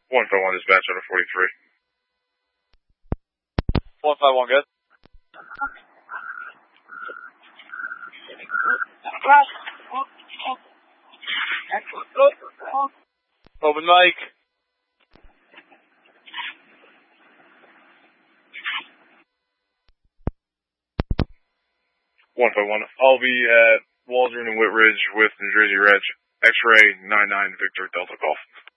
151 dispatch out of 43. 151, good. Open mic. I'll be at Waldron and Whitridge with New Jersey Reg. X-ray 99 Victor Delta Golf.